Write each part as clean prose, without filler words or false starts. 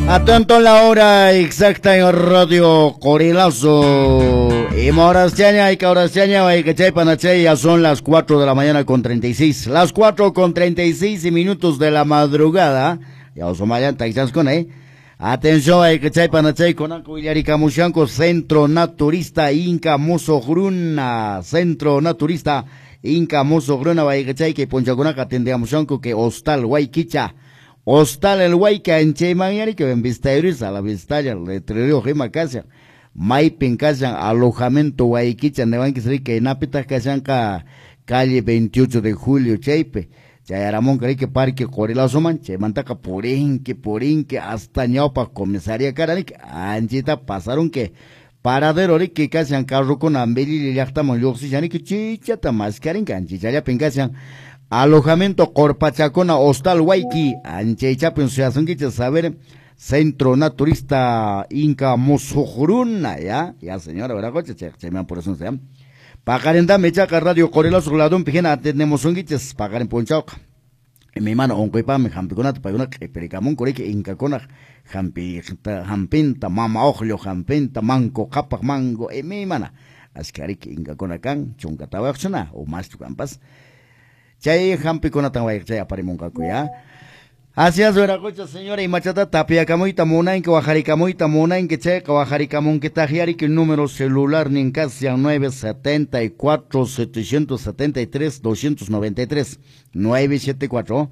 Atento la hora exacta en Radio Corilazo. Y moras chaña y cabras chaña y que chay panachay, ya son las 4 de la mañana con 36. Las 4 con 36 minutos de la madrugada. Ya os mayan taixas con Atención hay que chay panachay con Anco Villaricamushanco, Centro Naturista Inca Mozo Gruna. Centro Naturista Inca Mozo Gruna, hay que chay que ponchacunaca tendeamushanco que hostal Guayquicha. Hostal el Huayca en Cheymañari que ven Vistairis a la Vistalla, Letrero Gema Casa, Maipin Casa, alojamiento Huayquicha, Nevan que se que Napita Casanca, calle 28 de julio, Cheipe, Chayaramón que Parque Corilazo Man, Chemantaca Porinque, hasta Ñaupa, Comisaría Caranik, Anchita pasaron que paradero que casan carro con Ambeli y Yactamon Yoxi, que chichata más carin, Anchichaya Pincasan. Alojamiento Corpachacona, Hostal Huayqui, Anchecha, pensación que saber, Centro Naturista Inca Mozojuruna, ya señora, ¿verdad, coche? Se me han por eso, se llama. Pagarenda, Mechaca, Radio Corilazo, Ladón, Pijena, tenemos un guiches, pagar en Ponchauca. En mi mano, un coipa, me jampiconat, pagona, pericamón, coreque, Inca Cona, jampinta, mama, ojlo, jampinta, manco, capa, mango, en mi mana. Ascarique, Inca Cona can, chuncatabachona, o más tu campas. Chay hampi con atawai chay aparimoncaco ya. Así es, veracocha señora y machata tapia camoita mona en que bajaricamoita mona en que chay cabajaricamon que tajiari que el número celular ni en casa 974 773 293 974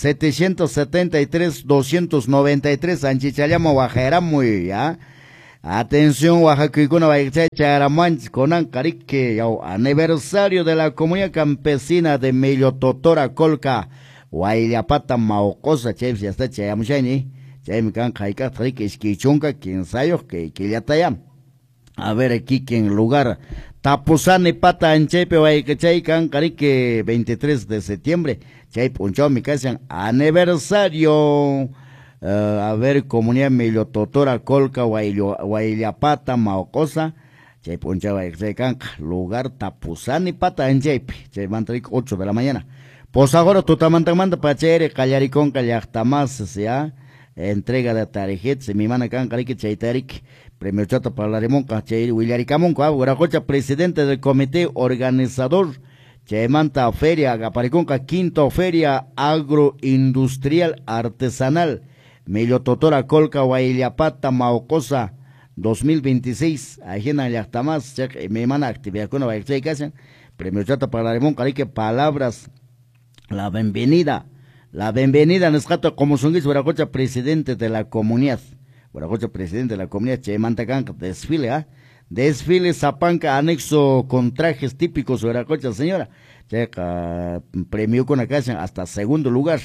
773 293 anchichayamo bajera muy ya. Atención, Oaxaca, con Ancarique, aniversario de la comunidad campesina de Mellototora Colca, Guayapata Maocosa, Chef, ya está Chayamushani, Chaymican Jaika, Trique, Esquichunca, quien sayo, que ya está allá. A ver aquí, que en lugar, Tapuzane Pata en Chepe, Guayachay, Cancarique, 23 de septiembre, Chay Punchao, mi casa, aniversario. A ver, comunidad Mellototora Colca, Guayapata, Maocosa, Chay Ponchaba, lugar Tapuzani Pata en Chaype, Chay Mantric 8 de la mañana. Pues ahora Tutamantamanta Pachere, Callaricón, Callactamas, sea entrega de tarjeta, se mi mana Cancarique, Chay Tarik, premio Chata para la Remonca, Chay Willaricamón, Guaracocha, presidente del comité organizador. Chaymanta Feria, Agapariconca, quinta Feria Agroindustrial Artesanal, Mellototora Colca, Guayapata, Maocosa, 2026, Ajena Yactamas, mi hermana actividad con la casa, premio Chata para la Limón, Carique, palabras, la bienvenida, Nescata, como son Guaracocha, presidente de la comunidad, Chaymanta Canca, desfile, Desfile Zapanca, anexo con trajes típicos de Veracocha, señora. Checa, premio con la casa hasta segundo lugar.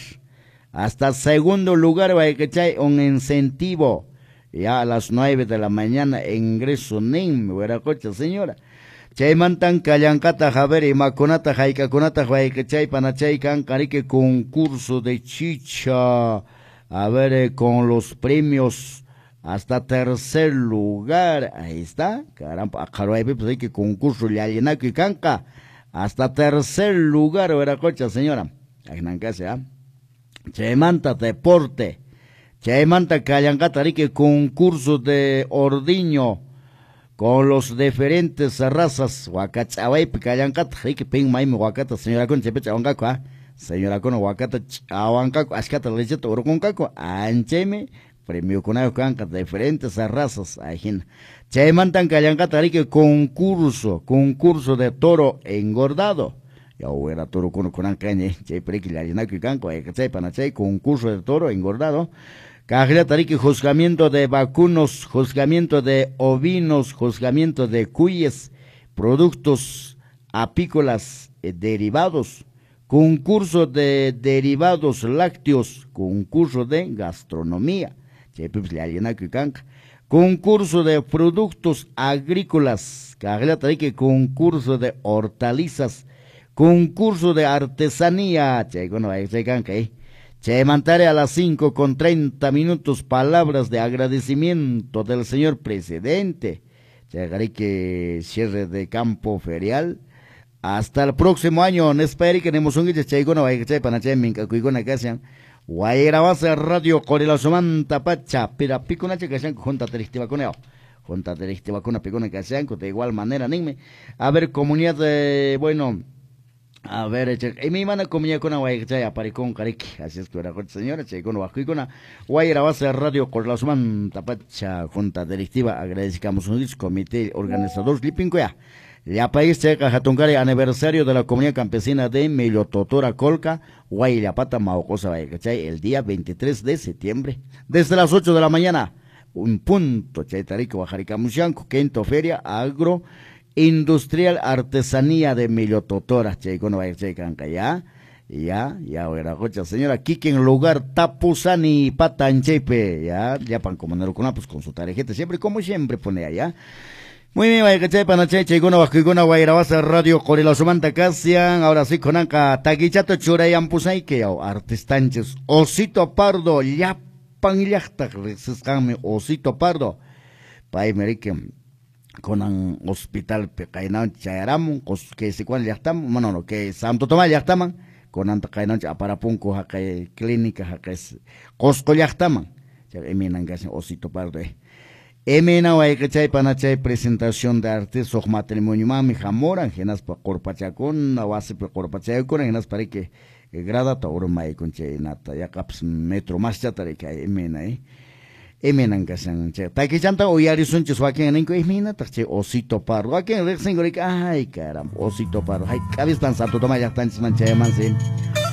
Va a que un incentivo. Ya a las 9 de la mañana, ingreso NIM, Veracocha, señora. Chaymantan, Callancata, Javer y Maconata, Jaicaconata, va a que Panachay, Cancarique, concurso de chicha. A ver, con los premios. Hasta tercer lugar, ahí está, caramba, pues hay que concurso le alienaco y canca, hasta tercer lugar, Veracocha, señora, Chaymanta deporte, Chaymanta Callancata, que concurso de ordiño, con los diferentes razas, Huacachaway, Callancata, que ping maime, Huacata, señora con Chepecha, Ongaco, señora con Huacata, Ahuancaco, Ascata, Lecheto, Oroconcaco, Ancheme, premio con canca diferentes razas, ajena. Chaymantan Callancata, que concurso de toro engordado. Ya hubiera toro con ancañe, chay prequi la llenaco y canco, chay panachay, concurso de toro engordado. Cajera Tarique, juzgamiento de vacunos, juzgamiento de ovinos, juzgamiento de cuyes, productos apícolas derivados, concurso de derivados lácteos, concurso de gastronomía. Concurso de productos agrícolas, concurso de hortalizas, concurso de artesanía, Mantare a las 5 con 30 minutos, palabras de agradecimiento del señor presidente, que cierre de campo ferial, hasta el próximo año, espero que tenemos un guiche, Guayrabasa Radio Corilazomanta Pacha, Pira Picuna Chicashan, Junta Teristivacuneo. Junta Teristivacuna Picuna Casanco, de igual manera, Nime. A ver, comunidad de, bueno, a ver, y mi mana comunidad con Guayachay, Aparicón, Cariqui, así es que era señora, Chaycono Bajuicona, Guayrabasa Radio Corilazomanta Pacha, Junta Teristiva, agradecemos un comité organizador, Lipincoya. Ya país checa Jatuncari, aniversario de la comunidad campesina de Melototora Colca, Guayllapata, Maocosa, Guayachay, el día 23 de septiembre, desde las 8 de la mañana, un punto, Chaytarico, Bajarica Mushanco, Quinto Feria, Agro, Industrial, Artesanía de Melototora, Chaycono, Guayachay, Canca, ya, oiga, cocha, señora, Kiki en lugar Tapusani, Patanchepe, ya pan comunero pues con su tarjeta, siempre, como siempre, pone allá. Muy bien, vaya cachay, panachay, chayguna, bajiguna, guayrabasa, radio, corilazomanta, casian, ahora sí, con anca, taquichato, churayan, pusay, que artestanches, osito pardo, yapan, yachta, resiscame, osito pardo, pay, merique, con un hospital, pecainan, chayaramu, que se cuan yachtam, bueno, no, que Santo Tomás yachtaman, con anta cainan, aparapunco, jaca, clínica, jaca, cosco yachtaman, eminan, osito pardo, Emena Waikachay Panachay presentación de arte, soh matrimonio mami jamoran, genas pa corpachacón, awase pa corpachacón, genas para que grada ta oro mai conche nata, ya caps metro más chatare que emena, emenan casan, che, ta que chanta oyari son chis waken en ko emena, ta che osito pardo, waken rexen gorik, ay caram, osito pardo, ay, cabis tan santo toma ya tan mancha manse.